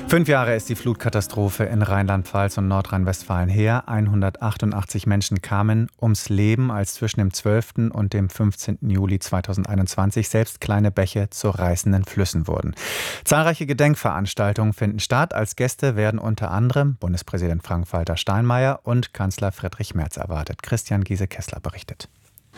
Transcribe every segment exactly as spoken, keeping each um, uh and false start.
Fünf Jahre ist die Flutkatastrophe in Rheinland-Pfalz und Nordrhein-Westfalen her. hundertachtundachtzig Menschen kamen ums Leben, als zwischen dem zwölften und dem fünfzehnten Juli zweitausendeinundzwanzig selbst kleine Bäche zu reißenden Flüssen wurden. Zahlreiche Gedenkveranstaltungen finden statt. Als Gäste werden unter anderem Bundespräsident Frank-Walter Steinmeier und Kanzler Friedrich Merz erwartet. Christian Giese-Kessler berichtet.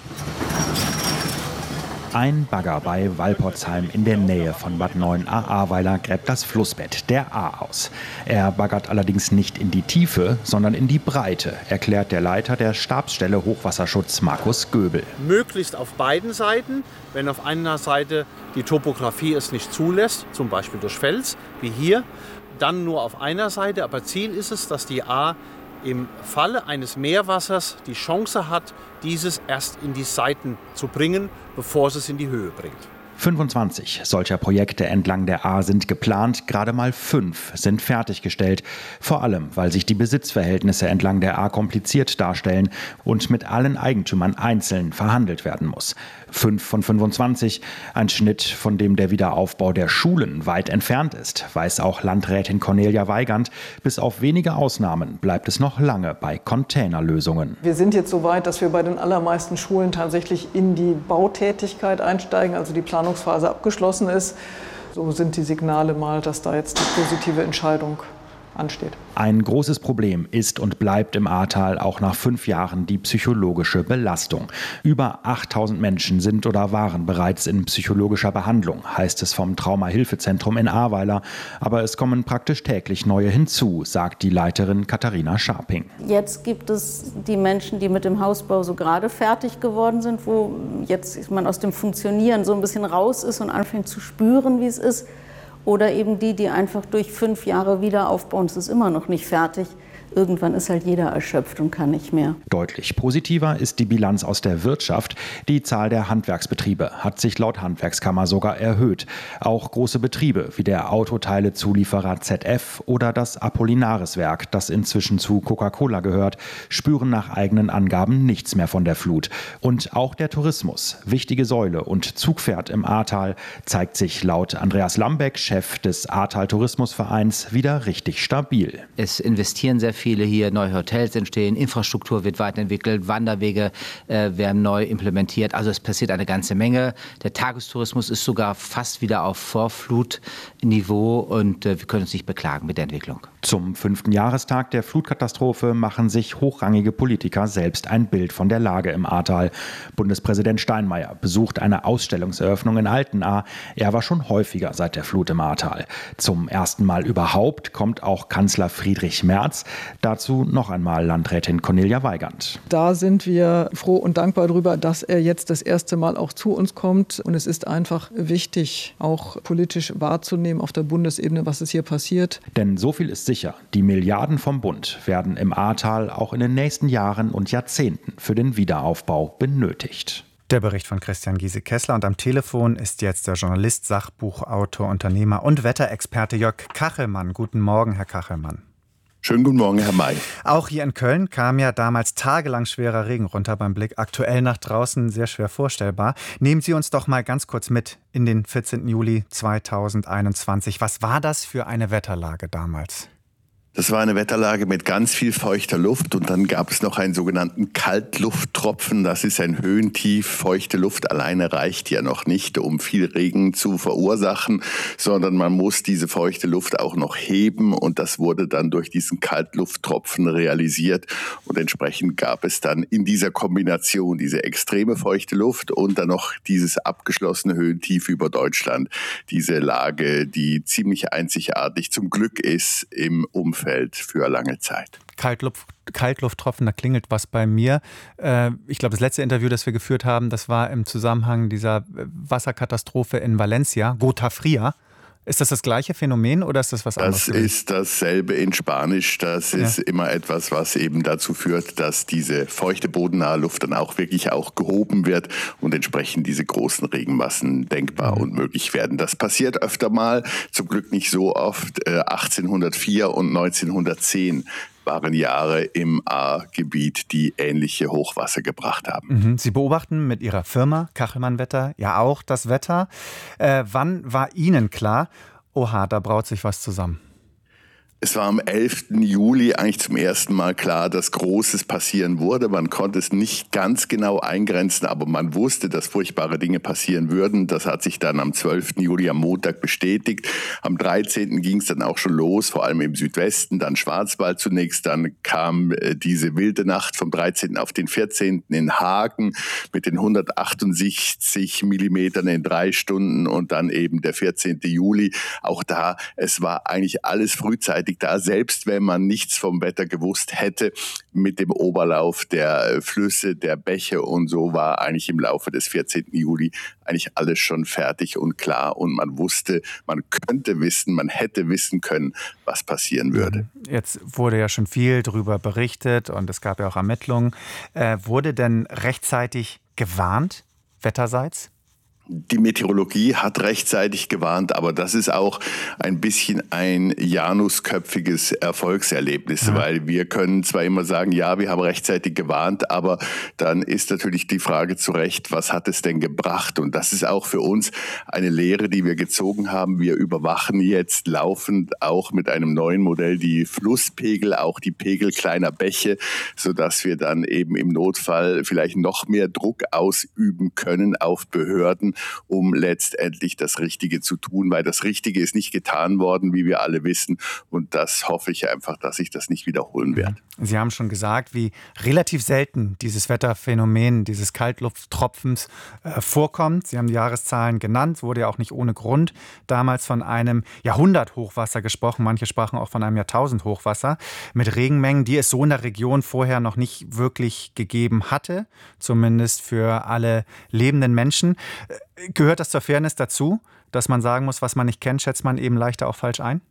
Ein Bagger bei Walporzheim in der Nähe von Bad Neuenahr-Ahrweiler gräbt das Flussbett der Ahr aus. Er baggert allerdings nicht in die Tiefe, sondern in die Breite, erklärt der Leiter der Stabsstelle Hochwasserschutz Markus Göbel. Möglichst auf beiden Seiten. Wenn auf einer Seite die Topografie es nicht zulässt, zum Beispiel durch Fels, wie hier, dann nur auf einer Seite. Aber Ziel ist es, dass die Ahr im Falle eines Meerwassers die Chance hat, dieses erst in die Seiten zu bringen, bevor es es in die Höhe bringt. fünfundzwanzig solcher Projekte entlang der Ahr sind geplant, gerade mal fünf sind fertiggestellt. Vor allem, weil sich die Besitzverhältnisse entlang der Ahr kompliziert darstellen und mit allen Eigentümern einzeln verhandelt werden muss. Fünf von fünfundzwanzig, ein Schnitt, von dem der Wiederaufbau der Schulen weit entfernt ist, weiß auch Landrätin Cornelia Weigand. Bis auf wenige Ausnahmen bleibt es noch lange bei Containerlösungen. Wir sind jetzt so weit, dass wir bei den allermeisten Schulen tatsächlich in die Bautätigkeit einsteigen, also die Planungsphase abgeschlossen ist. So sind die Signale mal, dass da jetzt die positive Entscheidung ansteht. Ein großes Problem ist und bleibt im Ahrtal auch nach fünf Jahren die psychologische Belastung. Über achttausend Menschen sind oder waren bereits in psychologischer Behandlung, heißt es vom Traumahilfezentrum in Ahrweiler. Aber es kommen praktisch täglich neue hinzu, sagt die Leiterin Katharina Scharping. Jetzt gibt es die Menschen, die mit dem Hausbau so gerade fertig geworden sind, wo jetzt man aus dem Funktionieren so ein bisschen raus ist und anfängt zu spüren, wie es ist. Oder eben die, die einfach durch fünf Jahre wieder aufbauen. Es ist immer noch nicht fertig. Irgendwann ist halt jeder erschöpft und kann nicht mehr. Deutlich positiver ist die Bilanz aus der Wirtschaft. Die Zahl der Handwerksbetriebe hat sich laut Handwerkskammer sogar erhöht. Auch große Betriebe wie der Autoteilezulieferer Z F oder das Apollinaris-Werk, das inzwischen zu Coca-Cola gehört, spüren nach eigenen Angaben nichts mehr von der Flut. Und auch der Tourismus, wichtige Säule und Zugpferd im Ahrtal, zeigt sich laut Andreas Lambeck, Chef des Ahrtal Tourismusvereins, wieder richtig stabil. Es investieren sehr viele hier, neue Hotels entstehen, Infrastruktur wird weiterentwickelt, Wanderwege äh, werden neu implementiert. Also es passiert eine ganze Menge. Der Tagestourismus ist sogar fast wieder auf Vorflutniveau und äh, wir können uns nicht beklagen mit der Entwicklung. Zum fünften Jahrestag der Flutkatastrophe machen sich hochrangige Politiker selbst ein Bild von der Lage im Ahrtal. Bundespräsident Steinmeier besucht eine Ausstellungseröffnung in Altenahr. Er war schon häufiger seit der Flut im Ahrtal. Zum ersten Mal überhaupt kommt auch Kanzler Friedrich Merz. Dazu noch einmal Landrätin Cornelia Weigand. Da sind wir froh und dankbar darüber, dass er jetzt das erste Mal auch zu uns kommt. Und es ist einfach wichtig, auch politisch wahrzunehmen auf der Bundesebene, was es hier passiert. Denn so viel ist sicher, die Milliarden vom Bund werden im Ahrtal auch in den nächsten Jahren und Jahrzehnten für den Wiederaufbau benötigt. Der Bericht von Christian Giese-Kessler. Und am Telefon ist jetzt der Journalist, Sachbuchautor, Unternehmer und Wetterexperte Jörg Kachelmann. Guten Morgen, Herr Kachelmann. Schönen guten Morgen, Herr May. Auch hier in Köln kam ja damals tagelang schwerer Regen runter beim Blick. Aktuell nach draußen sehr schwer vorstellbar. Nehmen Sie uns doch mal ganz kurz mit in den vierzehnten Juli zweitausendeinundzwanzig. Was war das für eine Wetterlage damals? Das war eine Wetterlage mit ganz viel feuchter Luft und dann gab es noch einen sogenannten Kaltlufttropfen. Das ist ein Höhentief. Feuchte Luft alleine reicht ja noch nicht, um viel Regen zu verursachen, sondern man muss diese feuchte Luft auch noch heben und das wurde dann durch diesen Kaltlufttropfen realisiert und entsprechend gab es dann in dieser Kombination diese extreme feuchte Luft und dann noch dieses abgeschlossene Höhentief über Deutschland. Diese Lage, die ziemlich einzigartig zum Glück ist im Umfeld für lange Zeit. Kaltluft, Kaltlufttropfen, da klingelt was bei mir. Äh, ich glaube, das letzte Interview, das wir geführt haben, das war im Zusammenhang dieser Wasserkatastrophe in Valencia, Gota Fria. Ist das das gleiche Phänomen oder ist das was anderes? Das ist dasselbe in Spanisch. Das ist ja immer etwas, was eben dazu führt, dass diese feuchte bodennahe Luft dann auch wirklich auch gehoben wird und entsprechend diese großen Regenmassen denkbar mhm. und möglich werden. Das passiert öfter mal, zum Glück nicht so oft. achtzehnhundertvier und neunzehnhundertzehn waren Jahre im Ahrgebiet, die ähnliche Hochwasser gebracht haben. Mhm. Sie beobachten mit Ihrer Firma Kachelmann Wetter ja auch das Wetter. Äh, wann war Ihnen klar, oha, da braut sich was zusammen? Es war am elften Juli eigentlich zum ersten Mal klar, dass Großes passieren würde. Man konnte es nicht ganz genau eingrenzen, aber man wusste, dass furchtbare Dinge passieren würden. Das hat sich dann am zwölften Juli, am Montag, bestätigt. Am dreizehnten ging es dann auch schon los, vor allem im Südwesten, dann Schwarzwald zunächst. Dann kam äh, diese wilde Nacht vom dreizehnten auf den vierzehnten in Hagen mit den hundertachtundsechzig Millimetern in drei Stunden und dann eben der vierzehnten Juli. Auch da, es war eigentlich alles frühzeitig da, selbst wenn man nichts vom Wetter gewusst hätte, mit dem Oberlauf der Flüsse, der Bäche und so war eigentlich im Laufe des vierzehnten Juli eigentlich alles schon fertig und klar und man wusste, man könnte wissen, man hätte wissen können, was passieren würde. Jetzt wurde ja schon viel darüber berichtet und es gab ja auch Ermittlungen. Äh, wurde denn rechtzeitig gewarnt, wetterseits? Die Meteorologie hat rechtzeitig gewarnt, aber das ist auch ein bisschen ein janusköpfiges Erfolgserlebnis, ja. Weil wir können zwar immer sagen, ja, wir haben rechtzeitig gewarnt, aber dann ist natürlich die Frage zu Recht, was hat es denn gebracht? Und das ist auch für uns eine Lehre, die wir gezogen haben. Wir überwachen jetzt laufend auch mit einem neuen Modell die Flusspegel, auch die Pegel kleiner Bäche, sodass wir dann eben im Notfall vielleicht noch mehr Druck ausüben können auf Behörden, um letztendlich das Richtige zu tun, weil das Richtige ist nicht getan worden, wie wir alle wissen. Und das hoffe ich einfach, dass ich das nicht wiederholen werde. Sie haben schon gesagt, wie relativ selten dieses Wetterphänomen, dieses Kaltlufttropfens äh, vorkommt. Sie haben die Jahreszahlen genannt, wurde ja auch nicht ohne Grund damals von einem Jahrhunderthochwasser gesprochen. Manche sprachen auch von einem Jahrtausendhochwasser mit Regenmengen, die es so in der Region vorher noch nicht wirklich gegeben hatte, zumindest für alle lebenden Menschen. Gehört das zur Fairness dazu, dass man sagen muss, was man nicht kennt, schätzt man eben leichter auch falsch ein?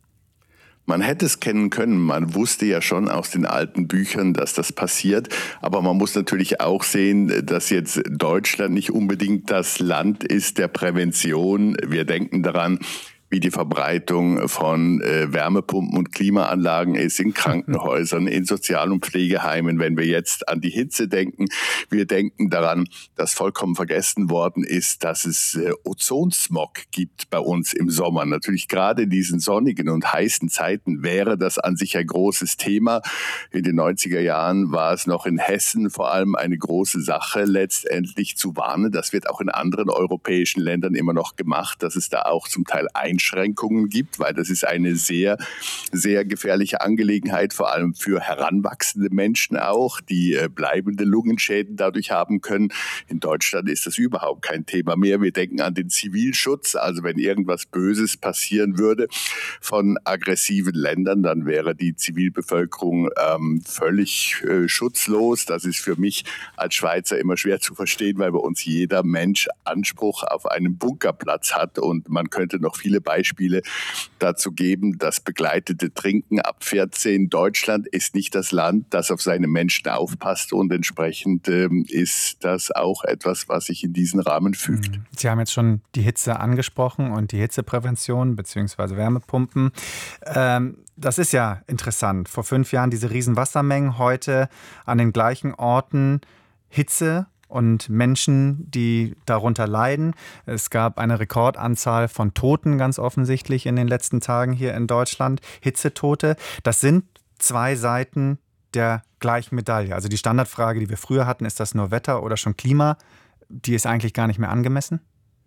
Man hätte es kennen können, man wusste ja schon aus den alten Büchern, dass das passiert, aber man muss natürlich auch sehen, dass jetzt Deutschland nicht unbedingt das Land ist der Prävention. Wir denken daran, wie die Verbreitung von äh, Wärmepumpen und Klimaanlagen ist in Krankenhäusern, in Sozial- und Pflegeheimen. Wenn wir jetzt an die Hitze denken, wir denken daran, dass vollkommen vergessen worden ist, dass es äh, Ozonsmog gibt bei uns im Sommer. Natürlich gerade in diesen sonnigen und heißen Zeiten wäre das an sich ein großes Thema. In den neunziger Jahren war es noch in Hessen vor allem eine große Sache, letztendlich zu warnen. Das wird auch in anderen europäischen Ländern immer noch gemacht, dass es da auch zum Teil ein Einschränkungen gibt, weil das ist eine sehr, sehr gefährliche Angelegenheit, vor allem für heranwachsende Menschen auch, die äh, bleibende Lungenschäden dadurch haben können. In Deutschland ist das überhaupt kein Thema mehr. Wir denken an den Zivilschutz, also wenn irgendwas Böses passieren würde von aggressiven Ländern, dann wäre die Zivilbevölkerung ähm, völlig äh, schutzlos. Das ist für mich als Schweizer immer schwer zu verstehen, weil bei uns jeder Mensch Anspruch auf einen Bunkerplatz hat und man könnte noch viele Beispiele dazu geben, das begleitete Trinken ab vierzehn. Deutschland ist nicht das Land, das auf seine Menschen aufpasst und entsprechend ähm, ist das auch etwas, was sich in diesen Rahmen fügt. Sie haben jetzt schon die Hitze angesprochen und die Hitzeprävention bzw. Wärmepumpen. Ähm, das ist ja interessant. Vor fünf Jahren diese riesen Wassermengen, heute an den gleichen Orten Hitze und Menschen, die darunter leiden. Es gab eine Rekordanzahl von Toten ganz offensichtlich in den letzten Tagen hier in Deutschland. Hitzetote. Das sind zwei Seiten der gleichen Medaille. Also die Standardfrage, die wir früher hatten, ist das nur Wetter oder schon Klima? Die ist eigentlich gar nicht mehr angemessen.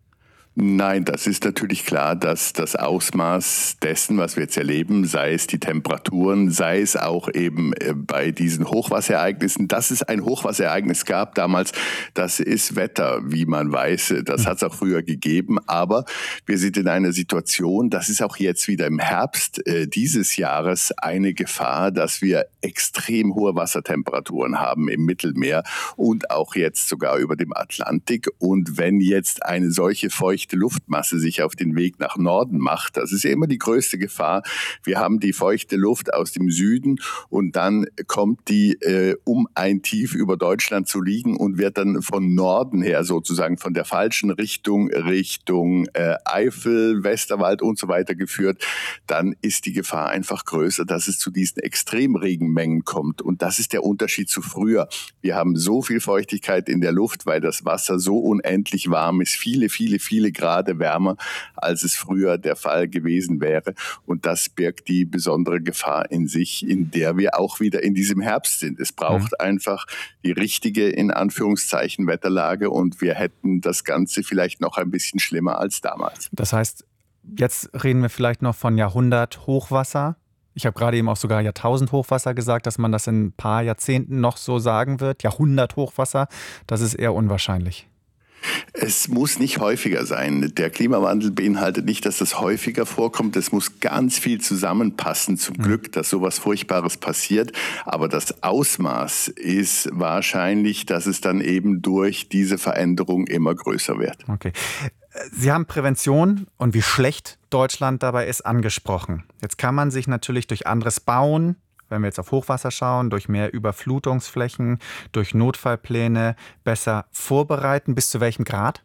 Nein, das ist natürlich klar, dass das Ausmaß dessen, was wir jetzt erleben, sei es die Temperaturen, sei es auch eben bei diesen Hochwasserereignissen, dass es ein Hochwasserereignis gab damals, das ist Wetter, wie man weiß, das hat es auch früher gegeben, aber wir sind in einer Situation, das ist auch jetzt wieder im Herbst äh, dieses Jahres eine Gefahr, dass wir extrem hohe Wassertemperaturen haben im Mittelmeer und auch jetzt sogar über dem Atlantik und wenn jetzt eine solche feuchte Luftmasse sich auf den Weg nach Norden macht. Das ist ja immer die größte Gefahr. Wir haben die feuchte Luft aus dem Süden und dann kommt die, äh, um ein Tief über Deutschland zu liegen und wird dann von Norden her sozusagen von der falschen Richtung, Richtung äh, Eifel, Westerwald und so weiter geführt. Dann ist die Gefahr einfach größer, dass es zu diesen Extremregenmengen kommt. Und das ist der Unterschied zu früher. Wir haben so viel Feuchtigkeit in der Luft, weil das Wasser so unendlich warm ist, viele, viele, viele Grade wärmer, als es früher der Fall gewesen wäre. Und das birgt die besondere Gefahr in sich, in der wir auch wieder in diesem Herbst sind. Es braucht mhm. einfach die richtige, in Anführungszeichen, Wetterlage und wir hätten das Ganze vielleicht noch ein bisschen schlimmer als damals. Das heißt, jetzt reden wir vielleicht noch von Jahrhundert-Hochwasser. Ich habe gerade eben auch sogar Jahrtausend-Hochwasser gesagt, dass man das in ein paar Jahrzehnten noch so sagen wird. Jahrhundert-Hochwasser, das ist eher unwahrscheinlich. Es muss nicht häufiger sein. Der Klimawandel beinhaltet nicht, dass das häufiger vorkommt. Es muss ganz viel zusammenpassen, zum Glück, dass sowas Furchtbares passiert. Aber das Ausmaß ist wahrscheinlich, dass es dann eben durch diese Veränderung immer größer wird. Okay. Sie haben Prävention und wie schlecht Deutschland dabei ist angesprochen. Jetzt kann man sich natürlich durch anderes Bauen, wenn wir jetzt auf Hochwasser schauen, durch mehr Überflutungsflächen, durch Notfallpläne besser vorbereiten. Bis zu welchem Grad?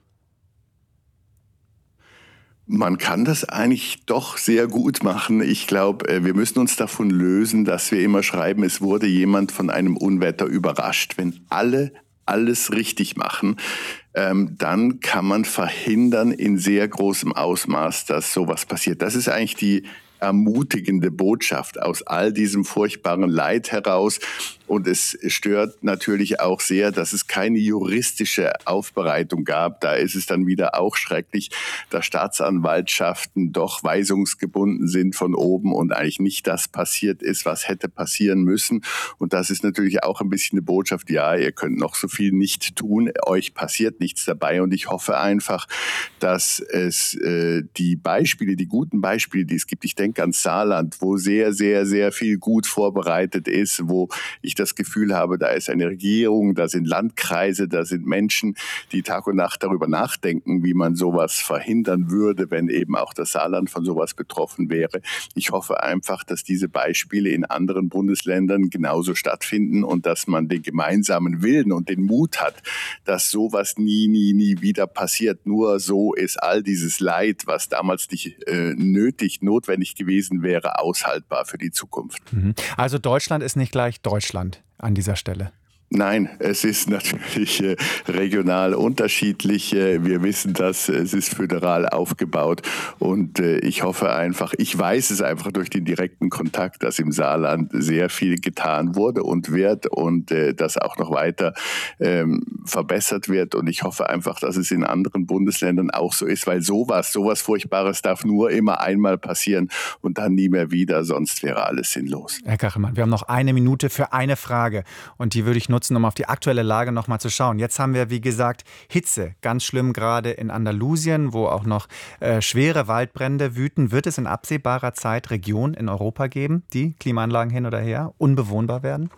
Man kann das eigentlich doch sehr gut machen. Ich glaube, wir müssen uns davon lösen, dass wir immer schreiben, es wurde jemand von einem Unwetter überrascht. Wenn alle alles richtig machen, ähm, dann kann man verhindern in sehr großem Ausmaß, dass sowas passiert. Das ist eigentlich die ermutigende Botschaft aus all diesem furchtbaren Leid heraus. Und es stört natürlich auch sehr, dass es keine juristische Aufbereitung gab. Da ist es dann wieder auch schrecklich, dass Staatsanwaltschaften doch weisungsgebunden sind von oben und eigentlich nicht das passiert ist, was hätte passieren müssen. Und das ist natürlich auch ein bisschen eine Botschaft, ja, ihr könnt noch so viel nicht tun, euch passiert nichts dabei. Und ich hoffe einfach, dass es äh, die Beispiele, die guten Beispiele, die es gibt, ich denke an Saarland, wo sehr, sehr, sehr viel gut vorbereitet ist, wo ich das Gefühl habe, da ist eine Regierung, da sind Landkreise, da sind Menschen, die Tag und Nacht darüber nachdenken, wie man sowas verhindern würde, wenn eben auch das Saarland von sowas betroffen wäre. Ich hoffe einfach, dass diese Beispiele in anderen Bundesländern genauso stattfinden und dass man den gemeinsamen Willen und den Mut hat, dass sowas nie, nie, nie wieder passiert. Nur so ist all dieses Leid, was damals nicht äh, nötig, notwendig gewesen wäre, aushaltbar für die Zukunft. Also Deutschland ist nicht gleich Deutschland an dieser Stelle. Nein, es ist natürlich äh, regional unterschiedlich. Äh, wir wissen das, es ist föderal aufgebaut und äh, ich hoffe einfach, ich weiß es einfach durch den direkten Kontakt, dass im Saarland sehr viel getan wurde und wird und äh, das auch noch weiter ähm, verbessert wird und ich hoffe einfach, dass es in anderen Bundesländern auch so ist, weil sowas, sowas Furchtbares darf nur immer einmal passieren und dann nie mehr wieder, sonst wäre alles sinnlos. Herr Kachelmann, wir haben noch eine Minute für eine Frage und die würde ich nutzen, um auf die aktuelle Lage noch mal zu schauen. Jetzt haben wir, wie gesagt, Hitze, ganz schlimm gerade in Andalusien, wo auch noch äh, schwere Waldbrände wüten. Wird es in absehbarer Zeit Regionen in Europa geben, die Klimaanlagen hin oder her unbewohnbar werden?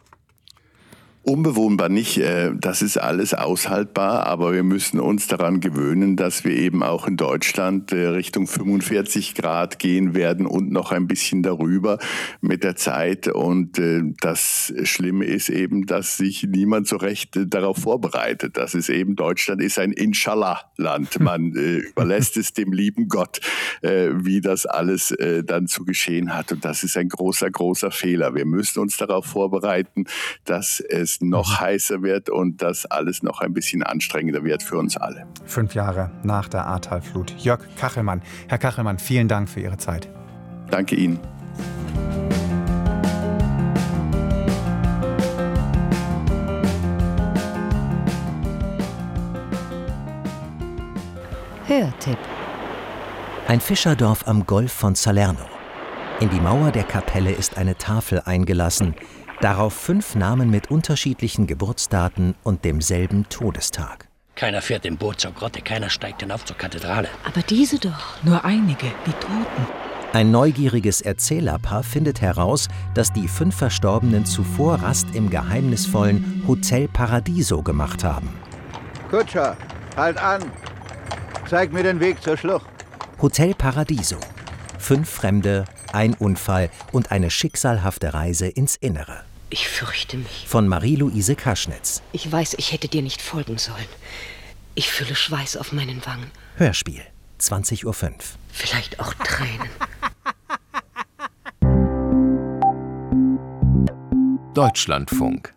Unbewohnbar nicht, das ist alles aushaltbar, aber wir müssen uns daran gewöhnen, dass wir eben auch in Deutschland Richtung fünfundvierzig Grad gehen werden und noch ein bisschen darüber mit der Zeit. Und das Schlimme ist eben, dass sich niemand so recht darauf vorbereitet. Das ist eben, Deutschland ist ein Inshallah-Land. Man überlässt es dem lieben Gott, wie das alles dann zu geschehen hat. Und das ist ein großer, großer Fehler. Wir müssen uns darauf vorbereiten, dass es noch heißer wird und dass alles noch ein bisschen anstrengender wird für uns alle. Fünf Jahre nach der Ahrtalflut. Jörg Kachelmann. Herr Kachelmann, vielen Dank für Ihre Zeit. Danke Ihnen. Hörtipp. Ein Fischerdorf am Golf von Salerno. In die Mauer der Kapelle ist eine Tafel eingelassen, darauf fünf Namen mit unterschiedlichen Geburtsdaten und demselben Todestag. Keiner fährt im Boot zur Grotte, keiner steigt hinauf zur Kathedrale. Aber diese doch, nur einige, die Toten. Ein neugieriges Erzählerpaar findet heraus, dass die fünf Verstorbenen zuvor Rast im geheimnisvollen Hotel Paradiso gemacht haben. Kutscher, halt an! Zeig mir den Weg zur Schlucht. Hotel Paradiso. Fünf Fremde, ein Unfall und eine schicksalhafte Reise ins Innere. Ich fürchte mich. Von Marie-Louise Kaschnitz. Ich weiß, ich hätte dir nicht folgen sollen. Ich fühle Schweiß auf meinen Wangen. Hörspiel, zwanzig Uhr fünf. Vielleicht auch Tränen. Deutschlandfunk.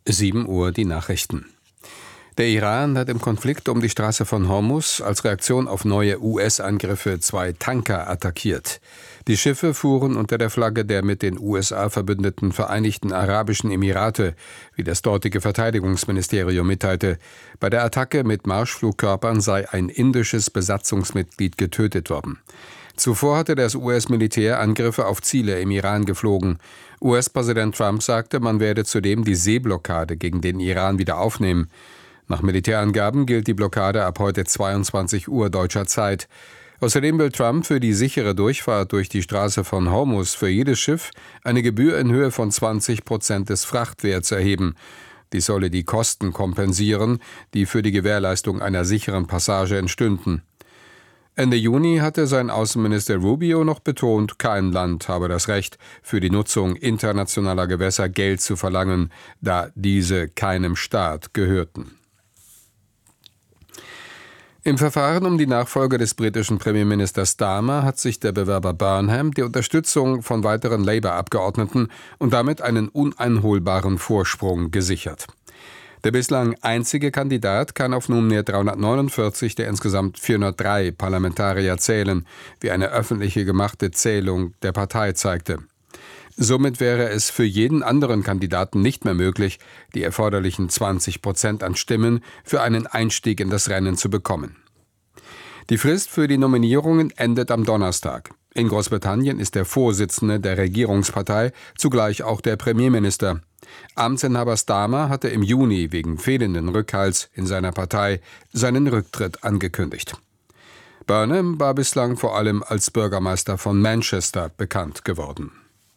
sieben Uhr die Nachrichten. Der Iran hat im Konflikt um die Straße von Hormuz als Reaktion auf neue U S-Angriffe zwei Tanker attackiert. Die Schiffe fuhren unter der Flagge der mit den U S A verbündeten Vereinigten Arabischen Emirate, wie das dortige Verteidigungsministerium mitteilte. Bei der Attacke mit Marschflugkörpern sei ein indisches Besatzungsmitglied getötet worden. Zuvor hatte das U S-Militär Angriffe auf Ziele im Iran geflogen. U S-Präsident Trump sagte, man werde zudem die Seeblockade gegen den Iran wieder aufnehmen. Nach Militärangaben gilt die Blockade ab heute zweiundzwanzig Uhr deutscher Zeit. Außerdem will Trump für die sichere Durchfahrt durch die Straße von Hormuz für jedes Schiff eine Gebühr in Höhe von zwanzig Prozent des Frachtwerts erheben. Dies solle die Kosten kompensieren, die für die Gewährleistung einer sicheren Passage entstünden. Ende Juni hatte sein Außenminister Rubio noch betont, kein Land habe das Recht, für die Nutzung internationaler Gewässer Geld zu verlangen, da diese keinem Staat gehörten. Im Verfahren um die Nachfolge des britischen Premierministers Starmer hat sich der Bewerber Burnham die Unterstützung von weiteren Labour-Abgeordneten und damit einen uneinholbaren Vorsprung gesichert. Der bislang einzige Kandidat kann auf nunmehr dreihundertneunundvierzig der insgesamt vierhundertdrei Parlamentarier zählen, wie eine öffentliche gemachte Zählung der Partei zeigte. Somit wäre es für jeden anderen Kandidaten nicht mehr möglich, die erforderlichen zwanzig Prozent an Stimmen für einen Einstieg in das Rennen zu bekommen. Die Frist für die Nominierungen endet am Donnerstag. In Großbritannien ist der Vorsitzende der Regierungspartei zugleich auch der Premierminister. Amtsinhaber Starmer hatte im Juni wegen fehlenden Rückhalts in seiner Partei seinen Rücktritt angekündigt. Burnham war bislang vor allem als Bürgermeister von Manchester bekannt geworden.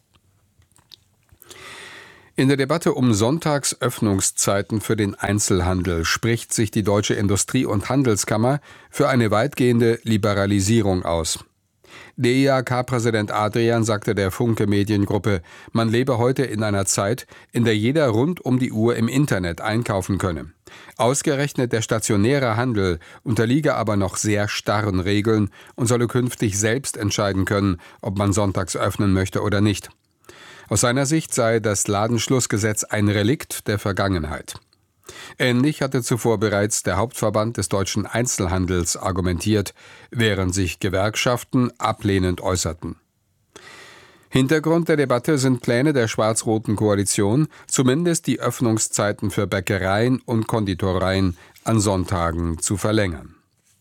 In der Debatte um Sonntagsöffnungszeiten für den Einzelhandel spricht sich die Deutsche Industrie- und Handelskammer für eine weitgehende Liberalisierung aus. Der I H K-Präsident Adrian sagte der Funke Mediengruppe, man lebe heute in einer Zeit, in der jeder rund um die Uhr im Internet einkaufen könne. Ausgerechnet der stationäre Handel unterliege aber noch sehr starren Regeln und solle künftig selbst entscheiden können, ob man sonntags öffnen möchte oder nicht. Aus seiner Sicht sei das Ladenschlussgesetz ein Relikt der Vergangenheit. Ähnlich hatte zuvor bereits der Hauptverband des deutschen Einzelhandels argumentiert, während sich Gewerkschaften ablehnend äußerten. Hintergrund der Debatte sind Pläne der schwarz-roten Koalition, zumindest die Öffnungszeiten für Bäckereien und Konditoreien an Sonntagen zu verlängern.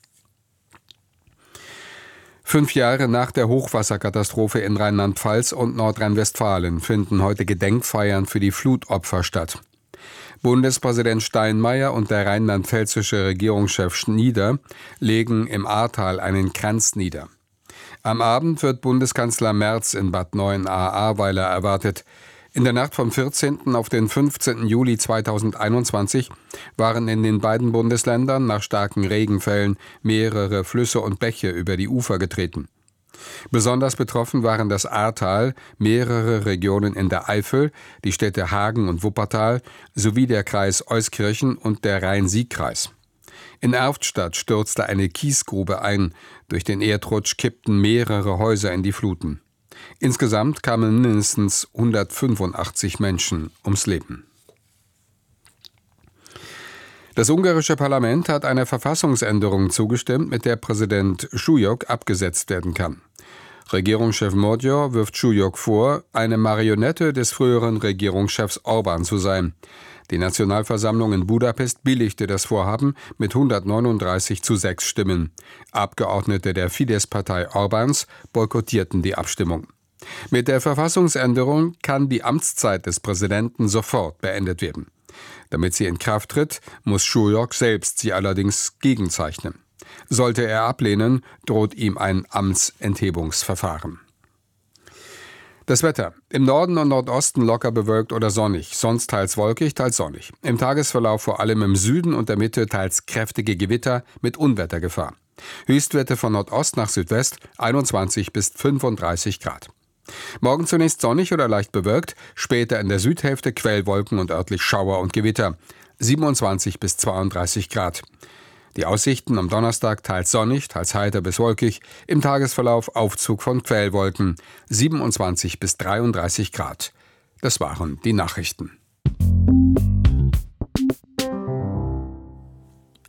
Fünf Jahre nach der Hochwasserkatastrophe in Rheinland-Pfalz und Nordrhein-Westfalen finden heute Gedenkfeiern für die Flutopfer statt. Bundespräsident Steinmeier und der rheinland-pfälzische Regierungschef Schnieder legen im Ahrtal einen Kranz nieder. Am Abend wird Bundeskanzler Merz in Bad Neuenahr-Ahrweiler erwartet. In der Nacht vom vierzehnten auf den fünfzehnten Juli zweitausendeinundzwanzig waren in den beiden Bundesländern nach starken Regenfällen mehrere Flüsse und Bäche über die Ufer getreten. Besonders betroffen waren das Ahrtal, mehrere Regionen in der Eifel, die Städte Hagen und Wuppertal sowie der Kreis Euskirchen und der Rhein-Sieg-Kreis. In Erftstadt stürzte eine Kiesgrube ein, durch den Erdrutsch kippten mehrere Häuser in die Fluten. Insgesamt kamen mindestens hundertfünfundachtzig Menschen ums Leben. Das ungarische Parlament hat einer Verfassungsänderung zugestimmt, mit der Präsident Schujok abgesetzt werden kann. Regierungschef Magyar wirft Schujok vor, eine Marionette des früheren Regierungschefs Orbán zu sein. Die Nationalversammlung in Budapest billigte das Vorhaben mit hundertneununddreißig zu sechs Stimmen. Abgeordnete der Fidesz-Partei Orbáns boykottierten die Abstimmung. Mit der Verfassungsänderung kann die Amtszeit des Präsidenten sofort beendet werden. Damit sie in Kraft tritt, muss Schujok selbst sie allerdings gegenzeichnen. Sollte er ablehnen, droht ihm ein Amtsenthebungsverfahren. Das Wetter. Im Norden und Nordosten locker bewölkt oder sonnig, sonst teils wolkig, teils sonnig. Im Tagesverlauf vor allem im Süden und der Mitte teils kräftige Gewitter mit Unwettergefahr. Höchstwerte von Nordost nach Südwest einundzwanzig bis fünfunddreißig Grad. Morgen zunächst sonnig oder leicht bewölkt, später in der Südhälfte Quellwolken und örtlich Schauer und Gewitter. siebenundzwanzig bis zweiunddreißig Grad. Die Aussichten am Donnerstag teils sonnig, teils heiter bis wolkig, im Tagesverlauf Aufzug von Quellwolken, siebenundzwanzig bis dreiunddreißig Grad. Das waren die Nachrichten.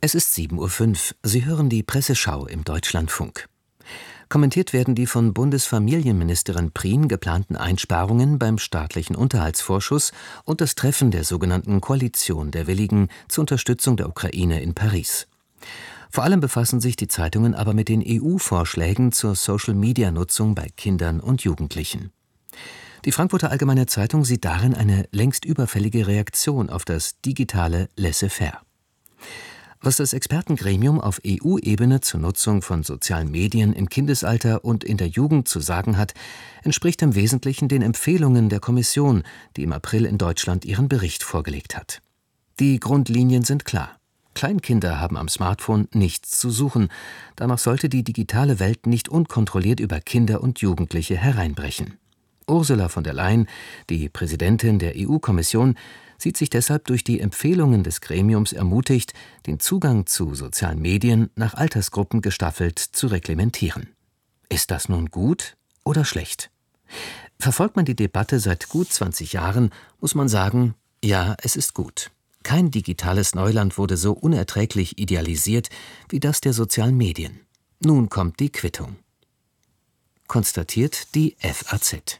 Es ist sieben Uhr fünf. Sie hören die Presseschau im Deutschlandfunk. Kommentiert werden die von Bundesfamilienministerin Prien geplanten Einsparungen beim staatlichen Unterhaltsvorschuss und das Treffen der sogenannten Koalition der Willigen zur Unterstützung der Ukraine in Paris. Vor allem befassen sich die Zeitungen aber mit den E U-Vorschlägen zur Social-Media-Nutzung bei Kindern und Jugendlichen. Die Frankfurter Allgemeine Zeitung sieht darin eine längst überfällige Reaktion auf das digitale Laissez-faire. Was das Expertengremium auf E U-Ebene zur Nutzung von sozialen Medien im Kindesalter und in der Jugend zu sagen hat, entspricht im Wesentlichen den Empfehlungen der Kommission, die im April in Deutschland ihren Bericht vorgelegt hat. Die Grundlinien sind klar. Kleinkinder haben am Smartphone nichts zu suchen. Danach sollte die digitale Welt nicht unkontrolliert über Kinder und Jugendliche hereinbrechen. Ursula von der Leyen, die Präsidentin der E U-Kommission, sieht sich deshalb durch die Empfehlungen des Gremiums ermutigt, den Zugang zu sozialen Medien nach Altersgruppen gestaffelt zu reglementieren. Ist das nun gut oder schlecht? Verfolgt man die Debatte seit gut zwanzig Jahren, muss man sagen, ja, es ist gut. Kein digitales Neuland wurde so unerträglich idealisiert wie das der sozialen Medien. Nun kommt die Quittung. Konstatiert die F A Z.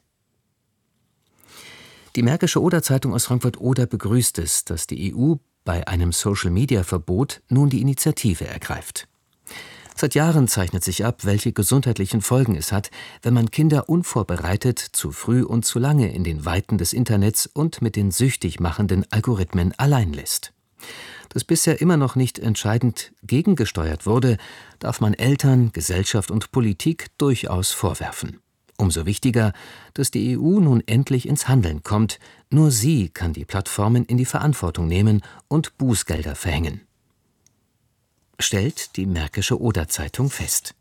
Die Märkische Oder-Zeitung aus Frankfurt-Oder begrüßt es, dass die E U bei einem Social-Media-Verbot nun die Initiative ergreift. Seit Jahren zeichnet sich ab, welche gesundheitlichen Folgen es hat, wenn man Kinder unvorbereitet, zu früh und zu lange in den Weiten des Internets und mit den süchtig machenden Algorithmen allein lässt. Dass bisher immer noch nicht entscheidend gegengesteuert wurde, darf man Eltern, Gesellschaft und Politik durchaus vorwerfen. Umso wichtiger, dass die E U nun endlich ins Handeln kommt. Nur sie kann die Plattformen in die Verantwortung nehmen und Bußgelder verhängen. Stellt die Märkische Oder-Zeitung fest.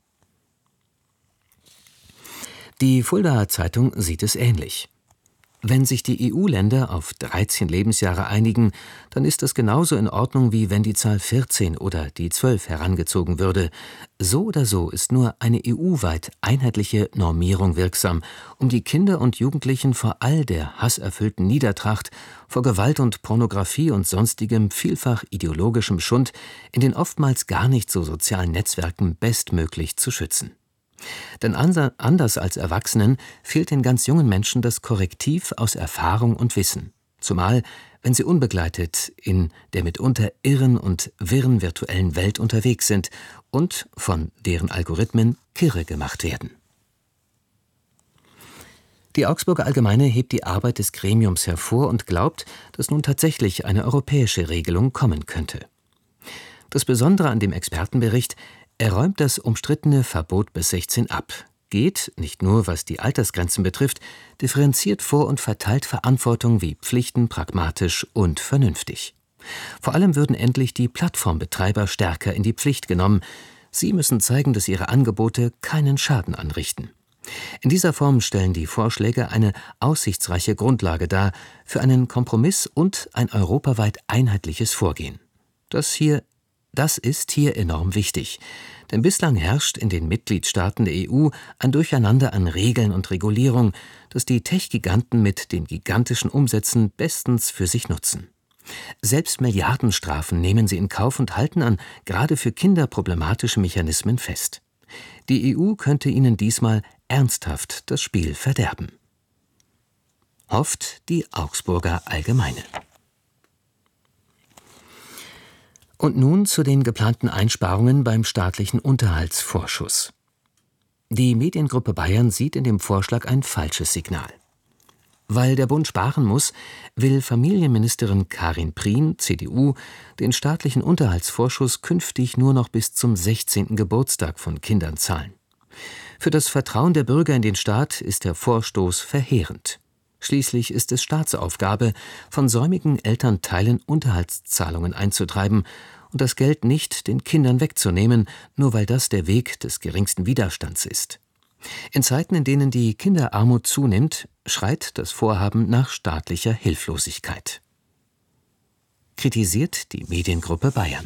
Die Fuldaer Zeitung sieht es ähnlich. Wenn sich die E U-Länder auf dreizehn Lebensjahre einigen, dann ist das genauso in Ordnung, wie wenn die Zahl vierzehn oder die zwölf herangezogen würde. So oder so ist nur eine E U-weit einheitliche Normierung wirksam, um die Kinder und Jugendlichen vor all der hasserfüllten Niedertracht, vor Gewalt und Pornografie und sonstigem vielfach ideologischem Schund in den oftmals gar nicht so sozialen Netzwerken bestmöglich zu schützen. Denn anders als Erwachsenen fehlt den ganz jungen Menschen das Korrektiv aus Erfahrung und Wissen, zumal wenn sie unbegleitet in der mitunter irren und wirren virtuellen Welt unterwegs sind und von deren Algorithmen kirre gemacht werden. Die Augsburger Allgemeine hebt die Arbeit des Gremiums hervor und glaubt, dass nun tatsächlich eine europäische Regelung kommen könnte. Das Besondere an dem Expertenbericht: Er räumt das umstrittene Verbot bis sechzehn ab, geht, nicht nur was die Altersgrenzen betrifft, differenziert vor und verteilt Verantwortung wie Pflichten pragmatisch und vernünftig. Vor allem würden endlich die Plattformbetreiber stärker in die Pflicht genommen. Sie müssen zeigen, dass ihre Angebote keinen Schaden anrichten. In dieser Form stellen die Vorschläge eine aussichtsreiche Grundlage dar für einen Kompromiss und ein europaweit einheitliches Vorgehen. Das hier Das ist hier enorm wichtig, denn bislang herrscht in den Mitgliedstaaten der E U ein Durcheinander an Regeln und Regulierung, das die Tech-Giganten mit den gigantischen Umsätzen bestens für sich nutzen. Selbst Milliardenstrafen nehmen sie in Kauf und halten an gerade für Kinder problematische Mechanismen fest. Die E U könnte ihnen diesmal ernsthaft das Spiel verderben. Hofft die Augsburger Allgemeine. Und nun zu den geplanten Einsparungen beim staatlichen Unterhaltsvorschuss. Die Mediengruppe Bayern sieht in dem Vorschlag ein falsches Signal. Weil der Bund sparen muss, will Familienministerin Karin Prien, C D U, den staatlichen Unterhaltsvorschuss künftig nur noch bis zum sechzehnten Geburtstag von Kindern zahlen. Für das Vertrauen der Bürger in den Staat ist der Vorstoß verheerend. Schließlich ist es Staatsaufgabe, von säumigen Elternteilen Unterhaltszahlungen einzutreiben und das Geld nicht den Kindern wegzunehmen, nur weil das der Weg des geringsten Widerstands ist. In Zeiten, in denen die Kinderarmut zunimmt, schreit das Vorhaben nach staatlicher Hilflosigkeit. Kritisiert die Mediengruppe Bayern.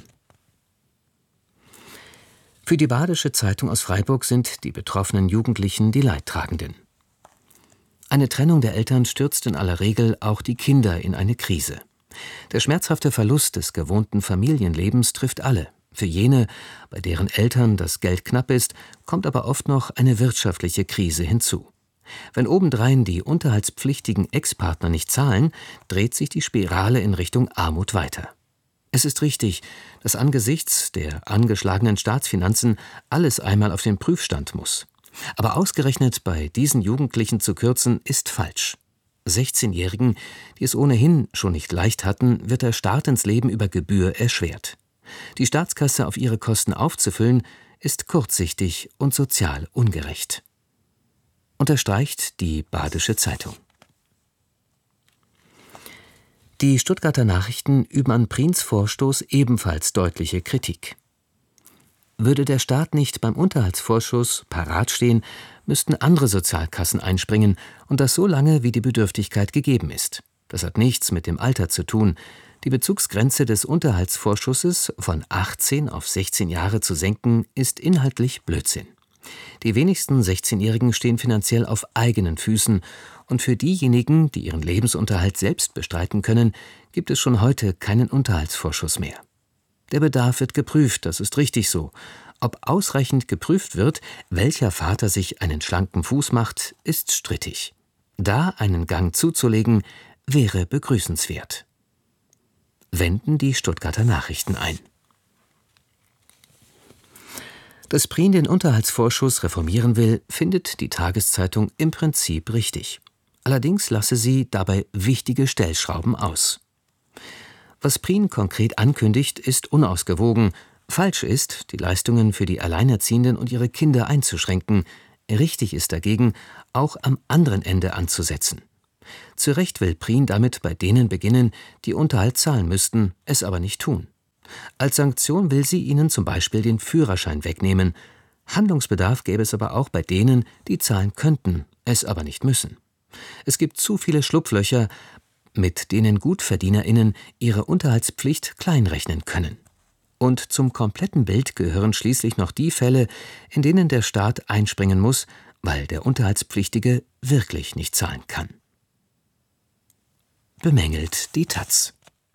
Für die Badische Zeitung aus Freiburg sind die betroffenen Jugendlichen die Leidtragenden. Eine Trennung der Eltern stürzt in aller Regel auch die Kinder in eine Krise. Der schmerzhafte Verlust des gewohnten Familienlebens trifft alle, Für jene, bei deren Eltern das Geld knapp ist, kommt aber oft noch eine wirtschaftliche Krise hinzu. Wenn obendrein die unterhaltspflichtigen Ex-Partner nicht zahlen, dreht sich die Spirale in Richtung Armut weiter. Es ist richtig, dass angesichts der angeschlagenen Staatsfinanzen alles einmal auf den Prüfstand muss. Aber ausgerechnet bei diesen Jugendlichen zu kürzen, ist falsch. sechzehnjährigen, die es ohnehin schon nicht leicht hatten, wird der Start ins Leben über Gebühr erschwert. Die Staatskasse auf ihre Kosten aufzufüllen, ist kurzsichtig und sozial ungerecht. Unterstreicht die Badische Zeitung. Die Stuttgarter Nachrichten üben an Prins Vorstoß ebenfalls deutliche Kritik. Würde der Staat nicht beim Unterhaltsvorschuss parat stehen, müssten andere Sozialkassen einspringen, und das so lange, wie die Bedürftigkeit gegeben ist. Das hat nichts mit dem Alter zu tun. Die Bezugsgrenze des Unterhaltsvorschusses von achtzehn auf sechzehn Jahre zu senken, ist inhaltlich Blödsinn. Die wenigsten sechzehnjährigen stehen finanziell auf eigenen Füßen, und für diejenigen, die ihren Lebensunterhalt selbst bestreiten können, gibt es schon heute keinen Unterhaltsvorschuss mehr. Der Bedarf wird geprüft, das ist richtig so. Ob ausreichend geprüft wird, welcher Vater sich einen schlanken Fuß macht, ist strittig. Da einen Gang zuzulegen, wäre begrüßenswert. Wenden die Stuttgarter Nachrichten ein. Dass Prien den Unterhaltsvorschuss reformieren will, findet die Tageszeitung im Prinzip richtig. Allerdings lasse sie dabei wichtige Stellschrauben aus. Was Prien konkret ankündigt, ist unausgewogen. Falsch ist, die Leistungen für die Alleinerziehenden und ihre Kinder einzuschränken. Richtig ist dagegen, auch am anderen Ende anzusetzen. Zu Recht will Prien damit bei denen beginnen, die Unterhalt zahlen müssten, es aber nicht tun. Als Sanktion will sie ihnen zum Beispiel den Führerschein wegnehmen. Handlungsbedarf gäbe es aber auch bei denen, die zahlen könnten, es aber nicht müssen. Es gibt zu viele Schlupflöcher, mit denen GutverdienerInnen ihre Unterhaltspflicht kleinrechnen können. Und zum kompletten Bild gehören schließlich noch die Fälle, in denen der Staat einspringen muss, weil der Unterhaltspflichtige wirklich nicht zahlen kann. Bemängelt die Taz.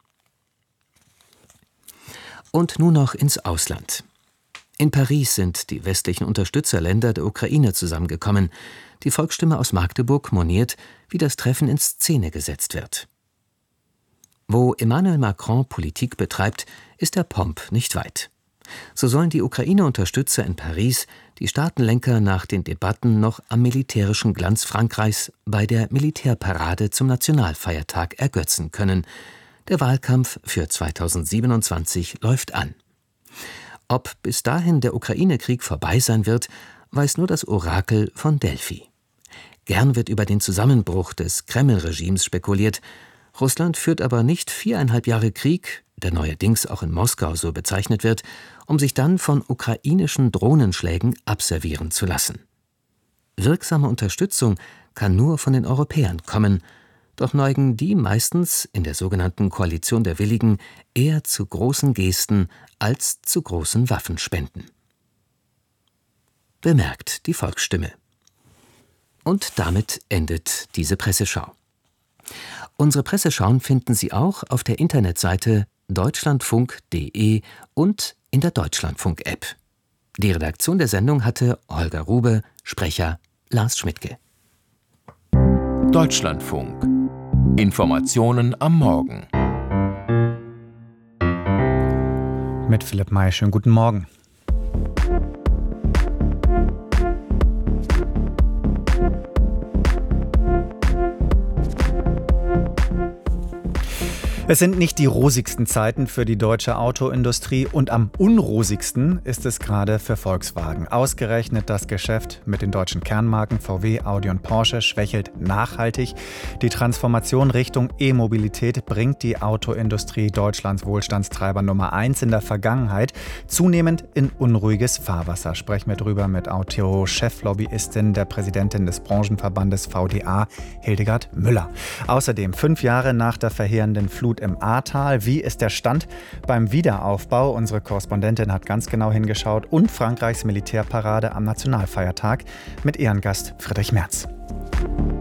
Und nun noch ins Ausland. In Paris sind die westlichen Unterstützerländer der Ukraine zusammengekommen. Die Volksstimme aus Magdeburg moniert, wie das Treffen in Szene gesetzt wird. Wo Emmanuel Macron Politik betreibt, ist der Pomp nicht weit. So sollen die Ukraine-Unterstützer in Paris die Staatenlenker nach den Debatten noch am militärischen Glanz Frankreichs bei der Militärparade zum Nationalfeiertag ergötzen können. Der Wahlkampf für zweitausendsiebenundzwanzig läuft an. Ob bis dahin der Ukraine-Krieg vorbei sein wird, weiß nur das Orakel von Delphi. Gern wird über den Zusammenbruch des Kreml-Regimes spekuliert. Russland führt aber nicht viereinhalb Jahre Krieg, der neuerdings auch in Moskau so bezeichnet wird, um sich dann von ukrainischen Drohnenschlägen abservieren zu lassen. Wirksame Unterstützung kann nur von den Europäern kommen, doch neigen die meistens in der sogenannten Koalition der Willigen eher zu großen Gesten als zu großen Waffenspenden. Bemerkt die Volksstimme. Und damit endet diese Presseschau. Unsere Presseschauen finden Sie auch auf der Internetseite deutschlandfunk punkt de und in der Deutschlandfunk-App. Die Redaktion der Sendung hatte Holger Rube, Sprecher Lars Schmidtke. Deutschlandfunk. Informationen am Morgen. Mit Philipp May. Schönen guten Morgen. Es sind nicht die rosigsten Zeiten für die deutsche Autoindustrie und am unrosigsten ist es gerade für Volkswagen. Ausgerechnet das Geschäft mit den deutschen Kernmarken V W, Audi und Porsche schwächelt nachhaltig. Die Transformation Richtung E-Mobilität bringt die Autoindustrie Deutschlands Wohlstandstreiber Nummer eins in der Vergangenheit zunehmend in unruhiges Fahrwasser. Sprechen wir drüber mit Auto-Cheflobbyistin, der Präsidentin des Branchenverbandes V D A, Hildegard Müller. Außerdem fünf Jahre nach der verheerenden Flut im Ahrtal. Wie ist der Stand beim Wiederaufbau? Unsere Korrespondentin hat ganz genau hingeschaut. Und Frankreichs Militärparade am Nationalfeiertag mit Ehrengast Friedrich Merz.